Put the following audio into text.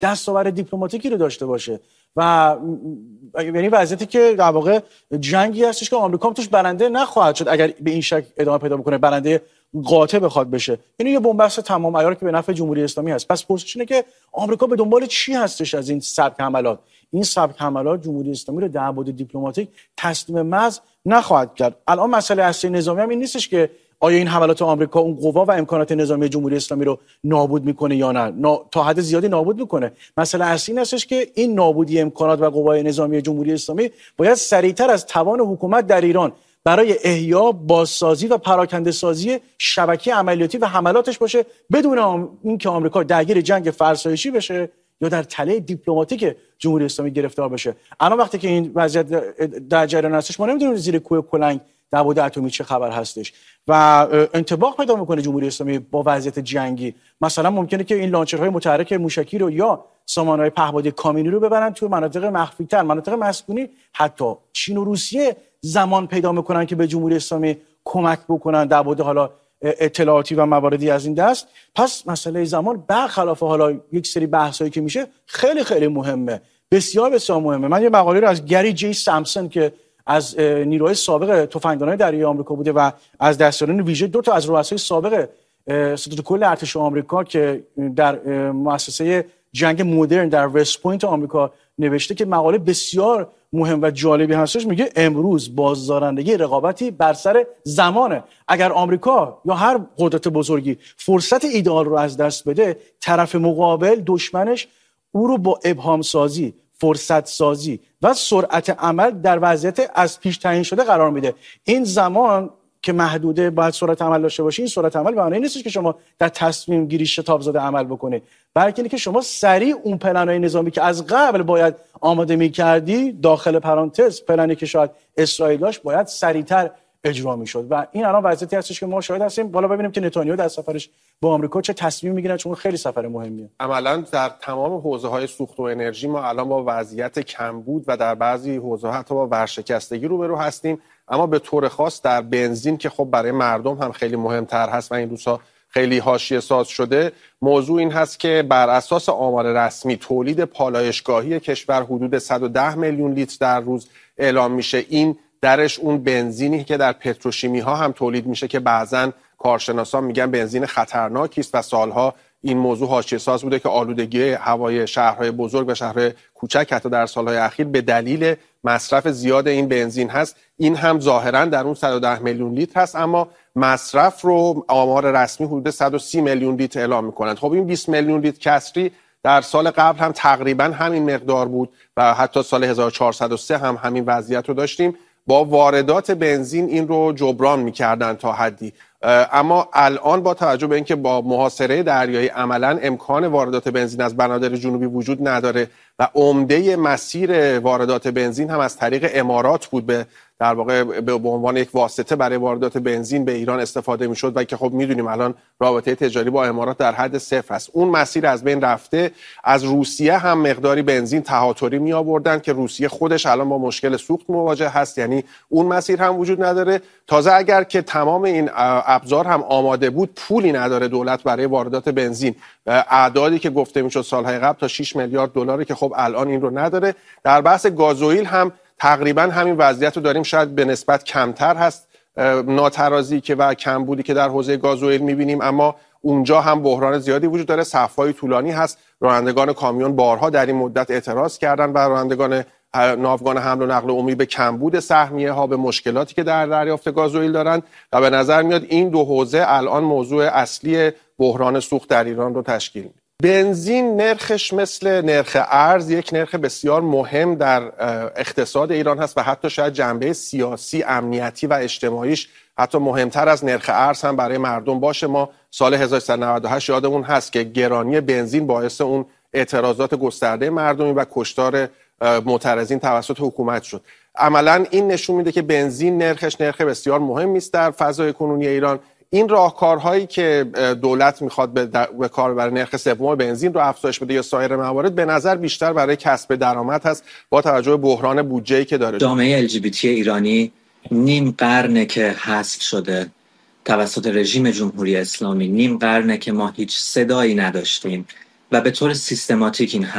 دستاورد دیپلماتیکی رو داشته باشه و یعنی وضعیتی که در واقع جنگی هستش که آمریکا هم توش برنده نخواهد شد اگر به این شکل ادامه پیدا بکنه، برنده قاطع بخواد بشه. یعنی یه بنبست تمام عیار که به نفع جمهوری اسلامی هست. پس پرسش اینه که آمریکا به دنبال چی هستش از این سبک حملات؟ این سبک حملات جمهوری اسلامی رو در بعد دیپلماتیک تسلیم محض نخواهد کرد. الان مسئله اصلی نظامی هم این نیستش که آیا این حملات آمریکا اون قوا و امکانات نظامی جمهوری اسلامی رو نابود میکنه یا نه. تا حد زیادی نابود میکنه. مسئله اصلی این هستش که این نابودی امکانات و قوای نظامی جمهوری اسلامی باید سریعتر از توان حکومت در ایران برای احیا، بازسازی و پراکنده سازی شبکه عملیاتی و حملاتش باشه، بدون اینکه آمریکا درگیر جنگ فرسایشی بشه یا در تله دیپلماتیک جمهوری اسلامی گرفتار بشه. الان وقتی که این وضعیت در جریان هستش، ما نمیدونیم زیر کوه کلنگ در بعد اتمی چه خبر هستش و انطباق پیدا میکنه جمهوری اسلامی با وضعیت جنگی. مثلا ممکنه که این لانچرهای متحرک موشکی رو یا سامانه‌های پهپادی کامینی رو ببرن توی مناطق مخفی‌تر، مناطق مسکونی. حتی چین و روسیه زمان پیدا میکنن که به جمهوری اسلامی کمک بکنن در بعد حالا اطلاعاتی و مواردی از این دست. پس مسئله زمان برخلاف حالا یک سری بحثایی که میشه خیلی خیلی مهمه، بسیار بسیار مهمه. من یه مقاله رو از گری جی سامسون که از نیروهای سابق تفنگدانای دریایی آمریکا بوده و از دستیاران ویژه دو تا از رؤسای سابق ستاد کل ارتش آمریکا که در مؤسسه جنگ مدرن در وست پوینت آمریکا نوشته که مقاله بسیار مهم و جالبی هستش. میگه امروز بازدارندگی رقابتی بر سر زمانه. اگر آمریکا یا هر قدرت بزرگی فرصت ایدئال رو از دست بده، طرف مقابل دشمنش او رو با ابهام سازی، فرصت سازی و سرعت عمل در وضعیت از پیش تعیین شده قرار میده. این زمان که محدوده باید سرعت عمل داشته باشه. این سرعت عمل به معنی نیست که شما در تصمیم گیری شتاب زده عمل بکنید، بلکه اینه که شما سریع اون پلن‌های نظامی که از قبل باید آماده می‌کردی، داخل پرانتز پلنی که شاید اسرائیل داشت، باید سریعتر اجرا می‌شد. و این الان وضعیتی هستش که ما شاهد هستیم. بالا ببینیم که نتانیاهو در سفرش با آمریکا چه تصمیم می‌گیره، چون خیلی سفر مهمیه. عملاً در تمام حوزه‌های سوخت و انرژی ما الان با وضعیت کمبود و در بعضی حوزه‌ها حتی با ورشکستگی روبرو هستیم. اما به طور خاص در بنزین که خب برای مردم هم خیلی مهمتر هست و این روزها خیلی حاشیه ساز شده، موضوع این هست که بر اساس آمار رسمی تولید پالایشگاهی کشور حدود 110 میلیون لیتر در روز اعلام میشه. این درش اون بنزینی که در پتروشیمی ها هم تولید میشه که بعضن کارشناسان میگن بنزین خطرناکی است و سالها این موضوع حاشیه ساز بوده که آلودگی هوای شهرهای بزرگ و شهرهای کوچک حتی در سالهای اخیر به دلیل مصرف زیاد این بنزین هست. این هم ظاهرا در اون 110 میلیون لیتر هست، اما مصرف رو آمار رسمی حدود 130 میلیون لیتر اعلام میکنند. خب این 20 میلیون لیتر کسری در سال قبل هم تقریبا همین مقدار بود و حتی سال 1403 هم همین وضعیت رو داشتیم. با واردات بنزین این رو جبران میکردن تا حدی، اما الان با توجه به اینکه با محاصره دریایی عملاً امکان واردات بنزین از بنادر جنوبی وجود نداره و عمده مسیر واردات بنزین هم از طریق امارات بود، در واقع به عنوان یک واسطه برای واردات بنزین به ایران استفاده میشد و که خب میدونیم الان رابطه تجاری با امارات در حد صفر است. اون مسیر از بین رفته. از روسیه هم مقداری بنزین تهاتری می آوردن که روسیه خودش الان با مشکل سوخت مواجه هست، یعنی اون مسیر هم وجود نداره. تازه اگر که تمام این ابزار هم آماده بود، پولی نداره دولت برای واردات بنزین. اعدادی که گفته میشد سالهای قبل تا 6 میلیارد دلاره که خب الان این رو نداره. در بحث گازوئیل هم تقریبا همین وضعیت رو داریم، شاید به نسبت کمتر هست ناترازی که و کمبودی که در حوزه گازوئیل میبینیم، اما اونجا هم بحران زیادی وجود داره، صف‌های طولانی هست. رانندگان کامیون بارها در این مدت اعتراض کردن و رانندگان ناوگان حمل و نقل عمومی به کمبود سهمیه ها، به مشکلاتی که در دریافت گازوئیل دارن و به نظر میاد این دو حوزه الان موضوع اصلی بحران سوخت در ایران رو تشکیل میده. بنزین نرخش مثل نرخ ارز یک نرخ بسیار مهم در اقتصاد ایران هست و حتی شاید جنبه سیاسی، امنیتی و اجتماعیش حتی مهمتر از نرخ ارز هم برای مردم باشه. ما سال 1398 یادمون هست که گرانی بنزین باعث اون اعتراضات گسترده مردمی و کشتار معترضین توسط حکومت شد. عملاً این نشون میده که بنزین نرخش نرخ بسیار مهمی است در فضای کنونی ایران. این راهکارهایی که دولت میخواد به کار برای نرخ سوم بنزین رو افزایش بده یا سایر موارد، به نظر بیشتر برای کسب درآمد هست با توجه به بحران بودجه‌ای که داره. جامعه LGBT ایرانی نیم قرنه که حذف شده توسط رژیم جمهوری اسلامی، نیم قرنه که ما هیچ صدایی نداشتیم و به طور سیستماتیک این